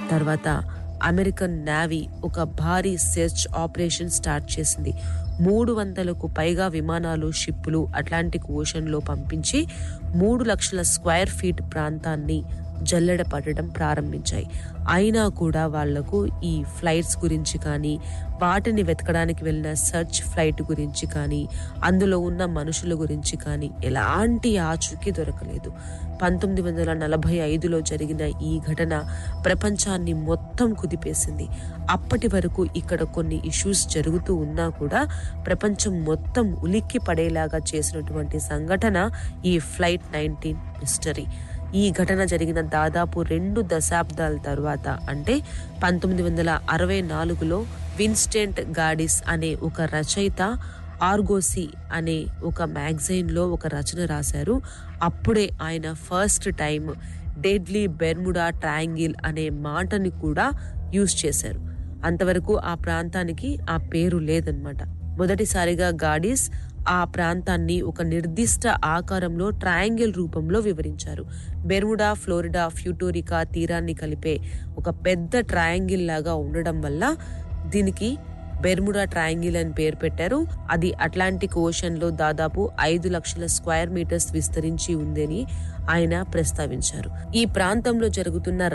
తర్వాత American navy ఒక భారీ సెర్చ్ ఆపరేషన్ స్టార్ట్ చేసింది. 300కు పైగా విమానాలు, షిప్పులు అట్లాంటిక్ ఓషన్ లో పంపించి 3 లక్షల స్క్వేర్ ఫీట్ ప్రాంతాన్ని జల్లెడ పడడం ప్రారంభించాయి. అయినా కూడా వాళ్లకు ఈ ఫ్లైట్స్ గురించి కానీ, వాటిని వెతకడానికి వెళ్ళిన సర్చ్ ఫ్లైట్ గురించి కానీ, అందులో ఉన్న మనుషుల గురించి కానీ ఎలాంటి ఆచూకీ దొరకలేదు. 1945లో జరిగిన ఈ ఘటన ప్రపంచాన్ని మొత్తం కుదిపేసింది. అప్పటి వరకు ఇక్కడ కొన్ని ఇష్యూస్ జరుగుతూ ఉన్నా కూడా ప్రపంచం మొత్తం ఉలిక్కి పడేలాగా చేసినటువంటి సంఘటన ఈ ఫ్లైట్ 19 మిస్టరీ. ఈ ఘటన జరిగిన దాదాపు 2 దశాబ్దాల తర్వాత, అంటే 1964లో విన్స్టెంట్ గాడిస్ అనే ఒక రచయిత ఆర్గోసీ అనే ఒక మ్యాగజైన్ లో ఒక రచన రాశారు. అప్పుడే ఆయన first time deadly Bermuda triangle అనే మాటని కూడా యూజ్ చేశారు. అంతవరకు ఆ ప్రాంతానికి ఆ పేరు లేదన్నమాట. మొదటిసారిగా గాడిస్ ఆ ప్రాంతాన్ని ఒక నిర్దిష్ట ఆకారంలో ట్రయాంగిల్ రూపంలో వివరించారు. బెర్ముడా, ఫ్లోరిడా, ప్యూటోరికా తీరాన్ని కలిపే ఒక పెద్ద ట్రయాంగిల్ లాగా ఉండడం వల్ల దీనికి బెర్ముడా ట్రయాంగిల్ అని పేరు పెట్టారు. అది అట్లాంటిక్ ఓషన్ లో దాదాపు 5 లక్షల స్క్వేర్ మీటర్స్ విస్తరించి ఉందని ఆయన ప్రస్తావించారు. ఈ ప్రాంతంలో జరుగుతున్న